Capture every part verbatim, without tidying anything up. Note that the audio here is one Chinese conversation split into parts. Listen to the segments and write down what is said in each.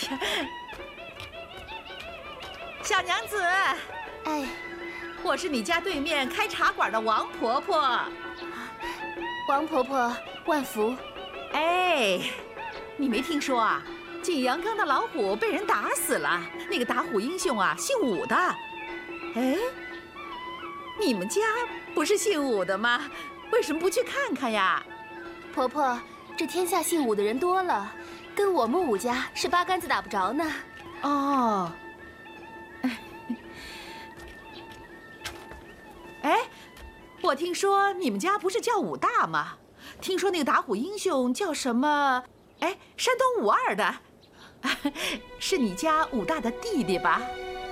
呀，小娘子， 哎， 我是你家对面开茶馆的王婆婆。 王婆婆万福。 哎，你没听说啊？景阳冈的老虎被人打死了，那个打虎英雄啊，姓武的。哎，你们家不是姓武的吗？为什么不去看看呀？ 婆婆，这天下姓武的人多了，跟我们武家是八竿子打不着呢。 哦。哎，我听说你们家不是叫武大吗？听说那个打虎英雄叫什么？哎，山东武二的，是你家武大的弟弟吧？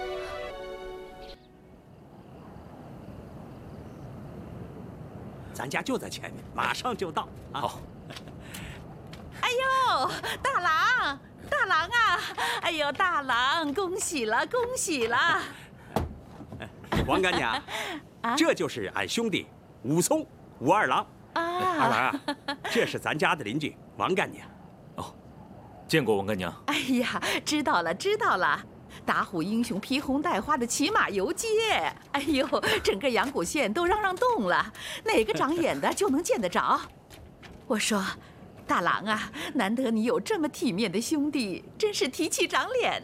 咱家就在前面，马上就到。 好。 哎呦，大郎，大郎啊！哎呦，大郎，恭喜了，恭喜了！ 王干娘，啊、这就是俺兄弟武松、武二郎。 啊， 二郎啊，这是咱家的邻居王干娘。 哦，见过王干娘。 哎呀，知道了，知道了。打虎英雄披红戴花的骑马游街，哎呦，整个阳谷县都嚷嚷动了，哪个长眼的就能见得着。我说，大郎啊，难得你有这么体面的兄弟，真是提气长脸